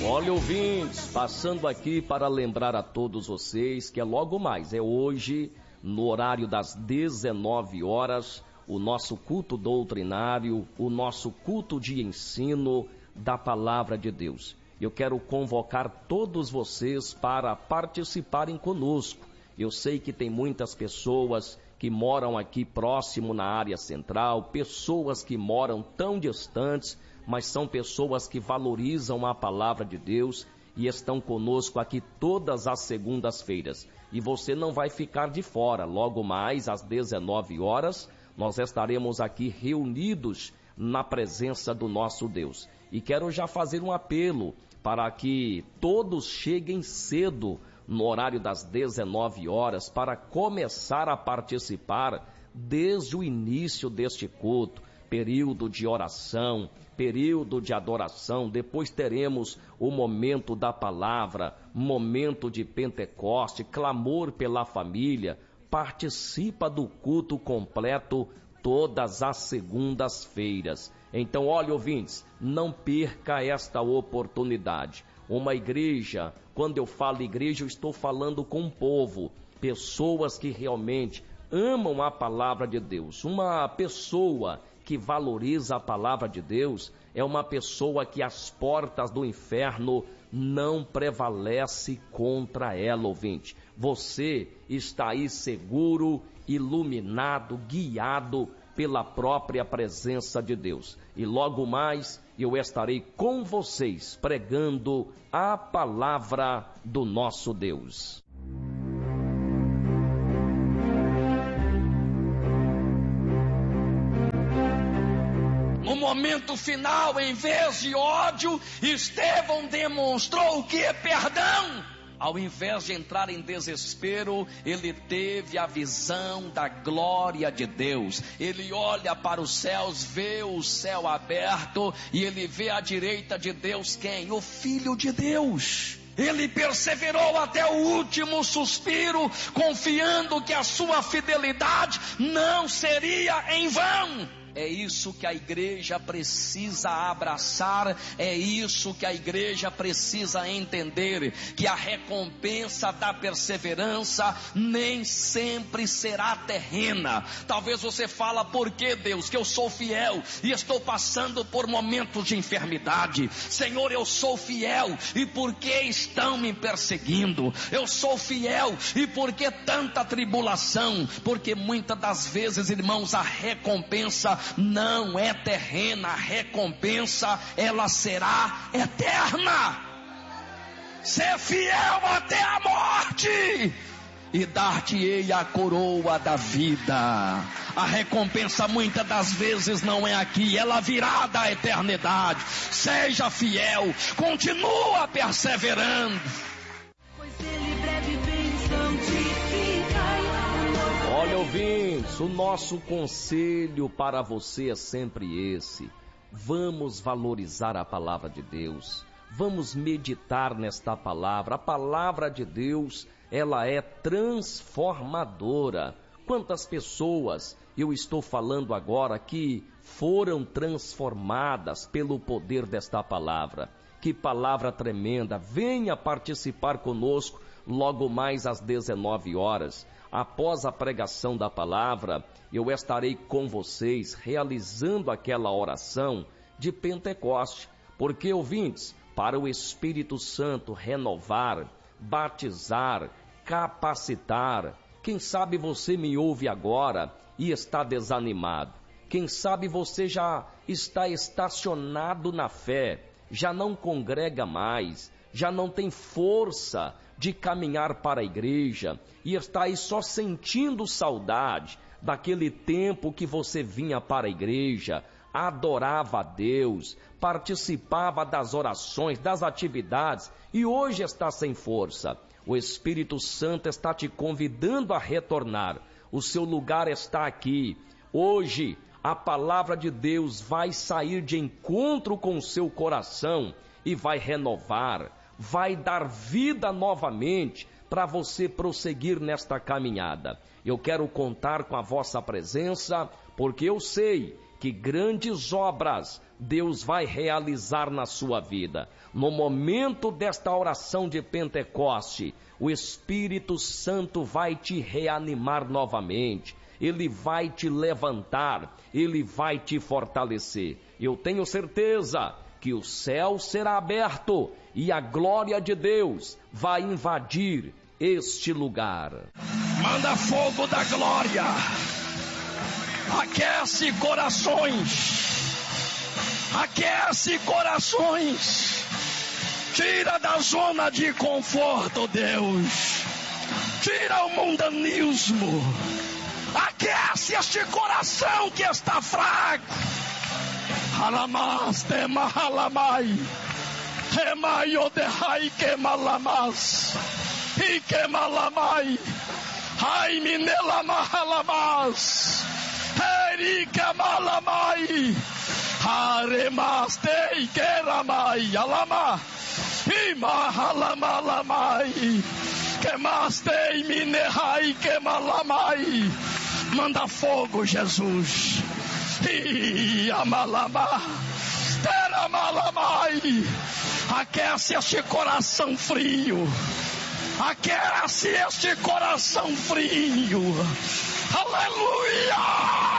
Olha, ouvintes, passando aqui para lembrar a todos vocês que é logo mais, é hoje, no horário das 19 horas, o nosso culto doutrinário, o nosso culto de ensino da Palavra de Deus. Eu quero convocar todos vocês para participarem conosco. Eu sei que tem muitas pessoas que moram aqui próximo na área central, pessoas que moram tão distantes, mas são pessoas que valorizam a Palavra de Deus e estão conosco aqui todas as segundas-feiras. E você não vai ficar de fora. Logo mais, às 19 horas, nós estaremos aqui reunidos na presença do nosso Deus. E quero já fazer um apelo para que todos cheguem cedo no horário das 19 horas para começar a participar desde o início deste culto. Período de oração, período de adoração, depois teremos o momento da palavra, momento de Pentecoste, clamor pela família. Participa do culto completo todas as segundas-feiras. Então, olha, ouvintes, não perca esta oportunidade. Uma igreja, quando eu falo igreja, eu estou falando com o povo, pessoas que realmente amam a palavra de Deus. Uma pessoa que valoriza a palavra de Deus é uma pessoa que as portas do inferno não prevalece contra ela, ouvinte. Você está aí seguro, iluminado, guiado pela própria presença de Deus. E logo mais eu estarei com vocês pregando a palavra do nosso Deus. No momento final, em vez de ódio, Estevão demonstrou o que é perdão. Ao invés de entrar em desespero, ele teve a visão da glória de Deus. Ele olha para os céus, vê o céu aberto e ele vê à direita de Deus quem? O Filho de Deus. Ele perseverou até o último suspiro, confiando que a sua fidelidade não seria em vão. É isso que a igreja precisa abraçar, é isso que a igreja precisa entender, que a recompensa da perseverança nem sempre será terrena. Talvez você fala, por que Deus? Que eu sou fiel e estou passando por momentos de enfermidade. Senhor, eu sou fiel e por que estão me perseguindo? Eu sou fiel e por que tanta tribulação? Porque muitas das vezes, irmãos, a recompensa não é terrena, a recompensa ela será eterna. Ser fiel até a morte e dar-te-ei a coroa da vida. A recompensa muitas das vezes não é aqui, ela virá da eternidade. Seja fiel, continua perseverando. Olha, ouvintes, o nosso conselho para você é sempre esse. Vamos valorizar a palavra de Deus. Vamos meditar nesta palavra. A palavra de Deus, ela é transformadora. Quantas pessoas eu estou falando agora que foram transformadas pelo poder desta palavra? Que palavra tremenda! Venha participar conosco logo mais às 19 horas. Após a pregação da palavra, eu estarei com vocês realizando aquela oração de Pentecoste. Porque, ouvintes, para o Espírito Santo renovar, batizar, capacitar. Quem sabe você me ouve agora e está desanimado. Quem sabe você já está estacionado na fé, já não congrega mais, já não tem força de caminhar para a igreja e está aí só sentindo saudade daquele tempo que você vinha para a igreja, adorava a Deus, participava das orações, das atividades e hoje está sem força. O Espírito Santo está te convidando a retornar. O seu lugar está aqui. Hoje a palavra de Deus vai sair de encontro com o seu coração e vai renovar, vai dar vida novamente para você prosseguir nesta caminhada. Eu quero contar com a vossa presença, porque eu sei que grandes obras Deus vai realizar na sua vida. No momento desta oração de Pentecoste, o Espírito Santo vai te reanimar novamente. Ele vai te levantar, Ele vai te fortalecer. Eu tenho certeza que o céu será aberto e a glória de Deus vai invadir este lugar. Manda fogo da glória, aquece corações, tira da zona de conforto, Deus, tira o mundanismo, aquece este coração que está fraco. Halamas de mahalamai, remaio de haike malamas, ike malamai, ai minela mahalamas, erika malamai, haremas de ikeramai, alama, imahalamalai, quemaste minehai quemalamai. Manda fogo, Jesus. Amalama, teramalamai. Aquece este coração frio. Aquece este coração frio. Aleluia!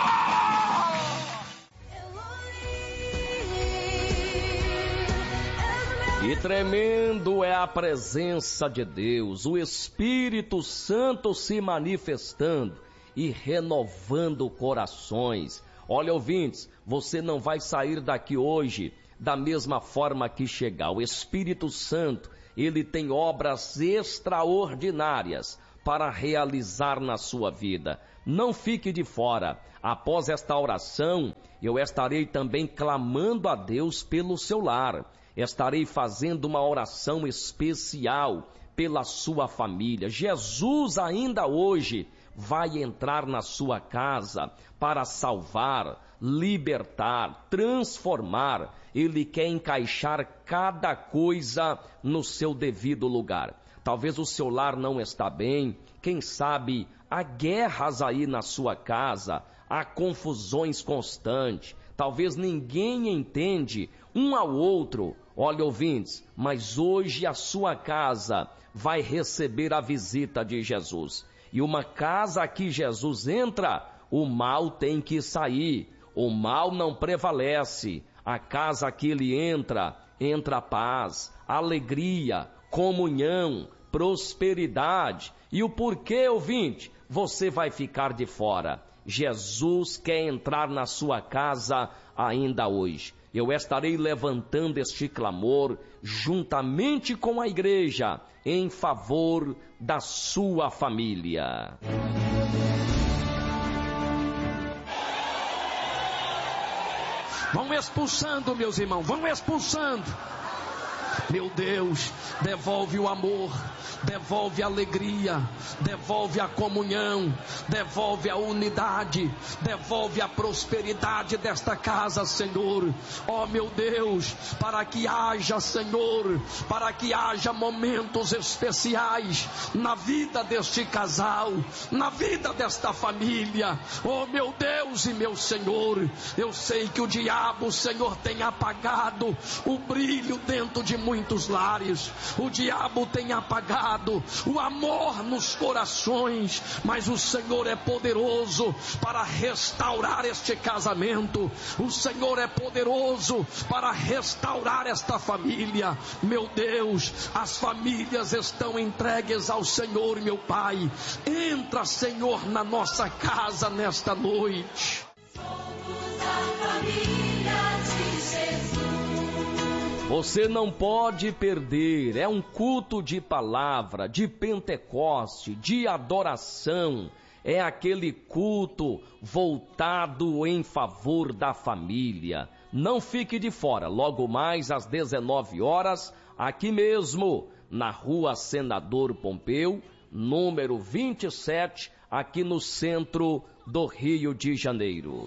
Que tremendo é a presença de Deus, o Espírito Santo se manifestando e renovando corações. Olha, ouvintes, você não vai sair daqui hoje da mesma forma que chegar. O Espírito Santo, ele tem obras extraordinárias para realizar na sua vida. Não fique de fora. Após esta oração, eu estarei também clamando a Deus pelo seu lar. Estarei fazendo uma oração especial pela sua família. Jesus ainda hoje vai entrar na sua casa para salvar, libertar, transformar. Ele quer encaixar cada coisa no seu devido lugar. Talvez o seu lar não está bem, quem sabe há guerras aí na sua casa, há confusões constantes, talvez ninguém entende um ao outro. Olha, ouvintes, mas hoje a sua casa vai receber a visita de Jesus. E uma casa que Jesus entra, o mal tem que sair. O mal não prevalece. A casa que ele entra paz, alegria, comunhão, prosperidade. E o porquê, ouvinte, você vai ficar de fora. Jesus quer entrar na sua casa ainda hoje. Eu estarei levantando este clamor juntamente com a igreja em favor da sua família. Vão expulsando, meus irmãos, vão expulsando. Meu Deus, devolve o amor, devolve a alegria, devolve a comunhão, devolve a unidade, devolve a prosperidade desta casa, Senhor. Ó meu Deus, para que haja, Senhor, para que haja momentos especiais na vida deste casal, na vida desta família. Ó meu Deus e meu Senhor, eu sei que o diabo, Senhor, tem apagado o brilho dentro de muitos lares. O diabo tem apagado o amor nos corações, mas o Senhor é poderoso para restaurar este casamento. O Senhor é poderoso para restaurar esta família. Meu Deus, as famílias estão entregues ao Senhor, meu Pai. Entra, Senhor, na nossa casa nesta noite. Somos a família de Jesus. Você não pode perder, é um culto de palavra, de Pentecoste, de adoração, é aquele culto voltado em favor da família. Não fique de fora, logo mais às 19 horas, aqui mesmo, na Rua Senador Pompeu, número 27, aqui no centro do Rio de Janeiro.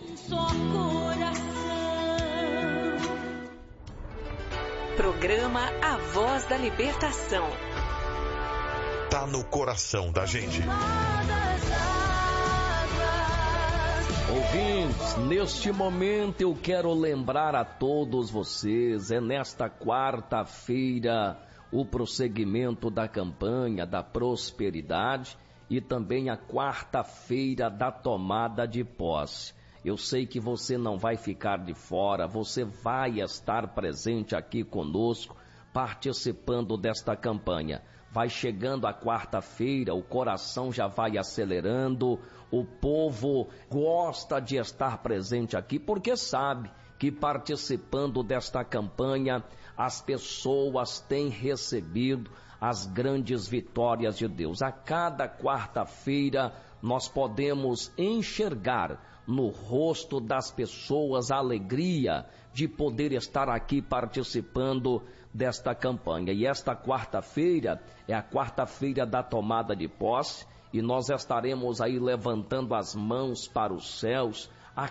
Programa A Voz da Libertação. Tá no coração da gente. ouvintes, neste momento eu quero lembrar a todos vocês, é nesta quarta-feira o prosseguimento da campanha da prosperidade e também a quarta-feira da tomada de posse. Eu sei que você não vai ficar de fora, você vai estar presente aqui conosco, participando desta campanha. Vai chegando a quarta-feira, o coração já vai acelerando, o povo gosta de estar presente aqui porque sabe que participando desta campanha as pessoas têm recebido as grandes vitórias de Deus. A cada quarta-feira nós podemos enxergar no rosto das pessoas a alegria de poder estar aqui participando desta campanha. E esta quarta-feira é a quarta-feira da tomada de posse e nós estaremos aí levantando as mãos para os céus,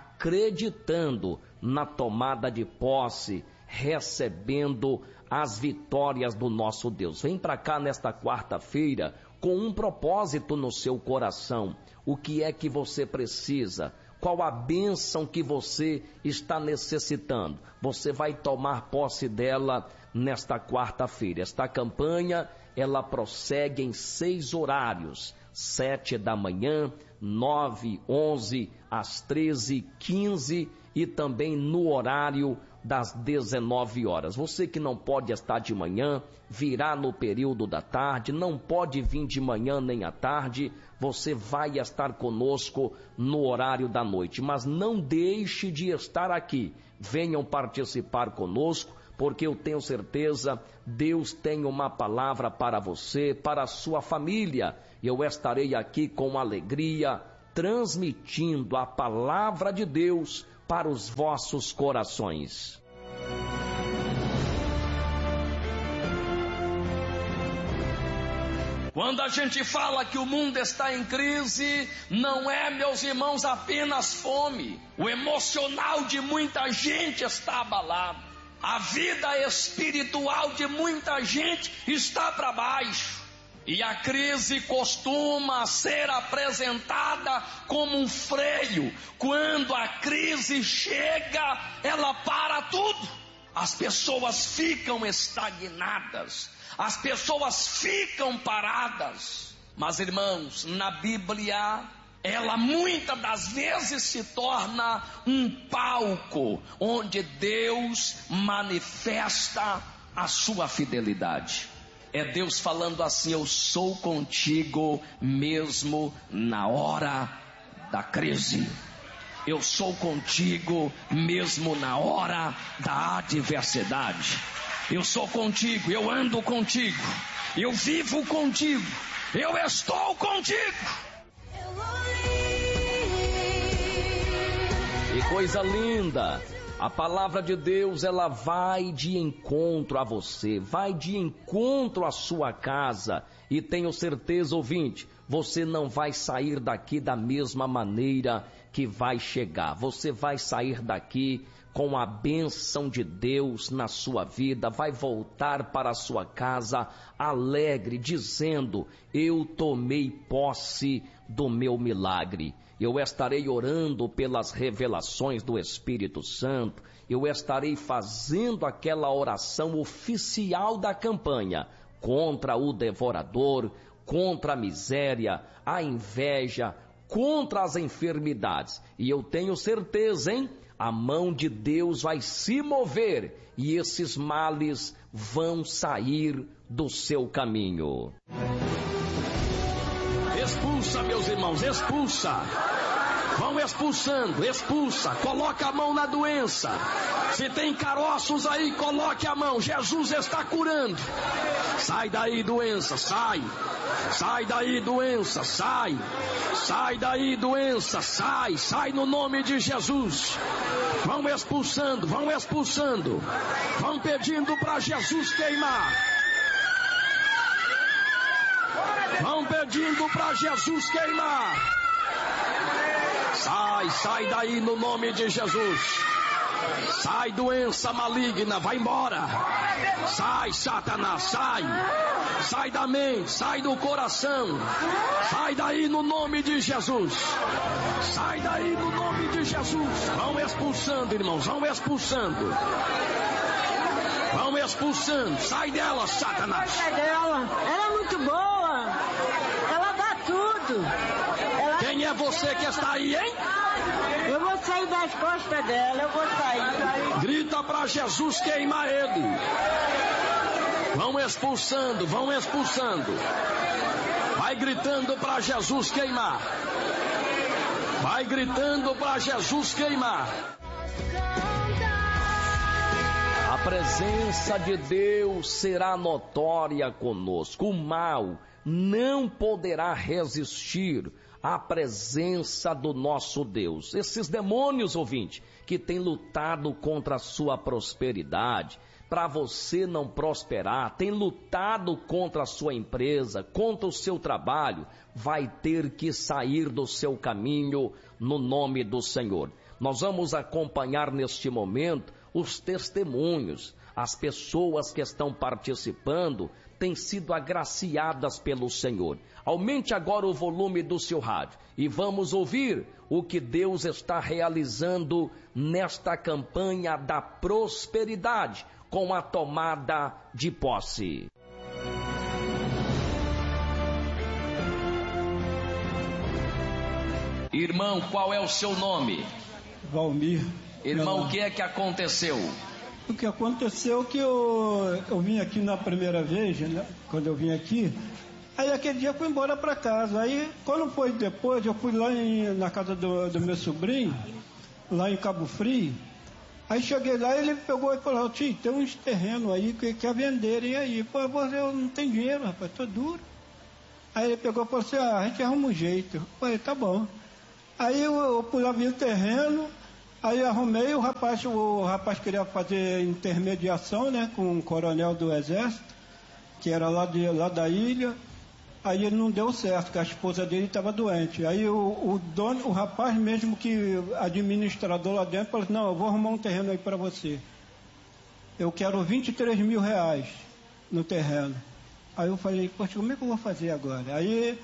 acreditando na tomada de posse, recebendo as vitórias do nosso Deus. Vem para cá nesta quarta-feira com um propósito no seu coração. O que é que você precisa? Qual a bênção que você está necessitando? Você vai tomar posse dela nesta quarta-feira. Esta campanha, ela prossegue em 6 horários. 7 da manhã, 9, 11, às 13, 15 e também no horário das 19 horas. Você que não pode estar de manhã, virá no período da tarde, não pode vir de manhã nem à tarde, você vai estar conosco no horário da noite. Mas não deixe de estar aqui. Venham participar conosco, porque eu tenho certeza, Deus tem uma palavra para você, para a sua família. Eu estarei aqui com alegria, transmitindo a palavra de Deus para os vossos corações. Quando a gente fala que o mundo está em crise, não é, meus irmãos, apenas fome. O emocional de muita gente está abalado. A vida espiritual de muita gente está para baixo. E a crise costuma ser apresentada como um freio. Quando a crise chega, ela para tudo. As pessoas ficam estagnadas. As pessoas ficam paradas. Mas, irmãos, na Bíblia, ela muitas das vezes se torna um palco onde Deus manifesta a sua fidelidade. É Deus falando assim: eu sou contigo mesmo na hora da crise. Eu sou contigo mesmo na hora da adversidade. Eu sou contigo, eu ando contigo, eu vivo contigo, eu estou contigo. Que coisa linda! A palavra de Deus, ela vai de encontro a você, vai de encontro à sua casa. E tenho certeza, ouvinte, você não vai sair daqui da mesma maneira que vai chegar. Você vai sair daqui com a bênção de Deus na sua vida, vai voltar para a sua casa alegre, dizendo: eu tomei posse do meu milagre. Eu estarei orando pelas revelações do Espírito Santo, eu estarei fazendo aquela oração oficial da campanha contra o devorador, contra a miséria, a inveja, contra as enfermidades. E eu tenho certeza, hein? A mão de Deus vai se mover e esses males vão sair do seu caminho. Expulsa, meus irmãos, expulsa. Vão expulsando, expulsa. Coloca a mão na doença. Se tem caroços aí, coloque a mão. Jesus está curando. Sai daí, doença, sai. Sai daí, doença, sai. Sai daí, doença, sai. Sai no nome de Jesus. Vão expulsando, vão expulsando. Vão pedindo para Jesus queimar. Vão pedindo para Jesus queimar. Sai, sai daí no nome de Jesus. Sai, doença maligna, vai embora. Sai, Satanás, sai. Sai da mente, sai do coração. Sai daí no nome de Jesus. Sai daí no nome de Jesus. Vão expulsando, irmãos, vão expulsando. Vão expulsando. Sai dela, Satanás. Sai dela. Ela é muito boa. Ela dá tudo. Quem é você que está aí, hein? Eu vou sair das costas dela, eu vou sair. Grita para Jesus queimar ele. Vão expulsando, vão expulsando. Vai gritando para Jesus queimar. Vai gritando para Jesus queimar. A presença de Deus será notória conosco. O mal não poderá resistir à presença do nosso Deus. Esses demônios, ouvinte, que têm lutado contra a sua prosperidade, para você não prosperar, tem lutado contra a sua empresa, contra o seu trabalho, vai ter que sair do seu caminho no nome do Senhor. Nós vamos acompanhar neste momento os testemunhos. As pessoas que estão participando têm sido agraciadas pelo Senhor. Aumente agora o volume do seu rádio e vamos ouvir o que Deus está realizando nesta campanha da prosperidade com a tomada de posse. Irmão, qual é o seu nome? Valmir. Irmão, o que é que aconteceu? O que aconteceu é que eu vim aqui na primeira vez, né, quando eu vim aqui, aí aquele dia eu fui embora para casa. Aí, quando foi depois, eu fui lá na casa do meu sobrinho, lá em Cabo Frio. Aí cheguei lá, ele pegou e falou: tio, tem uns terrenos aí que quer venderem aí. Pô, você não tem dinheiro, rapaz, tô duro. Aí ele pegou e falou assim: a gente arruma um jeito. Eu falei: tá bom. Aí eu fui lá ver o terreno. Aí arrumei, o rapaz queria fazer intermediação, né, com um coronel do exército, que era lá da ilha. Aí ele não deu certo, porque a esposa dele estava doente. Aí o rapaz mesmo que administrador lá dentro falou: não, eu vou arrumar um terreno aí para você. Eu quero 23 mil reais no terreno. Aí eu falei: poxa, como é que eu vou fazer agora? Aí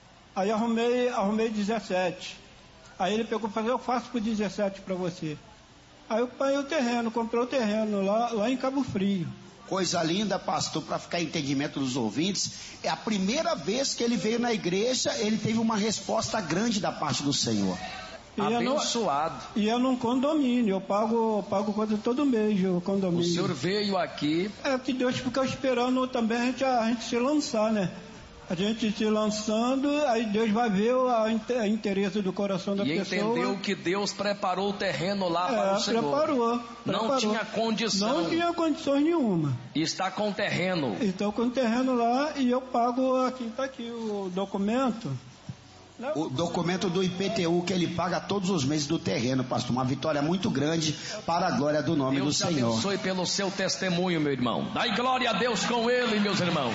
arrumei 17. Aí ele pegou e falou: eu faço por 17 para você. Aí eu paguei o terreno, comprei o terreno lá em Cabo Frio. Coisa linda, pastor, para ficar em entendimento dos ouvintes. É a primeira vez que ele veio na igreja, ele teve uma resposta grande da parte do Senhor. Abençoado. E é num condomínio, eu pago coisa todo mês, o condomínio. O senhor veio aqui. É que Deus fica esperando também a gente se lançar, né? A gente se lançando, aí Deus vai ver a interesse do coração da pessoa. E entendeu que Deus preparou o terreno lá para o Senhor. Preparou. Não tinha condição. Não tinha condições nenhuma. Está com o terreno. Estou com o terreno lá e eu pago aqui, está aqui o documento. O documento do IPTU que ele paga todos os meses do terreno, pastor. Uma vitória muito grande para a glória do nome do Senhor. Deus abençoe pelo seu testemunho, meu irmão. Dai glória a Deus com ele, meus irmãos.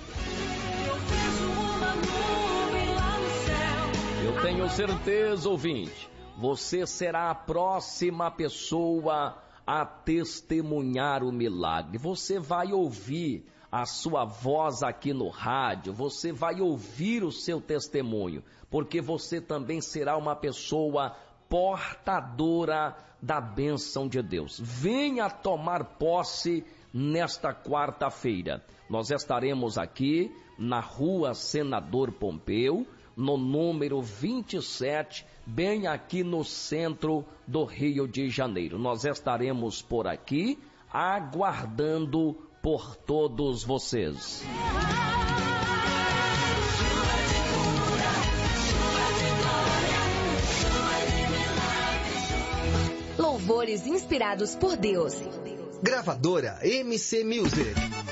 Eu tenho certeza, ouvinte, você será a próxima pessoa a testemunhar o milagre. Você vai ouvir a sua voz aqui no rádio, você vai ouvir o seu testemunho, porque você também será uma pessoa portadora da bênção de Deus. Venha tomar posse nesta quarta-feira. Nós estaremos aqui na Rua Senador Pompeu, no número 27, bem aqui no centro do Rio de Janeiro. Nós estaremos por aqui, aguardando por todos vocês. Louvores inspirados por Deus. Gravadora MC Music.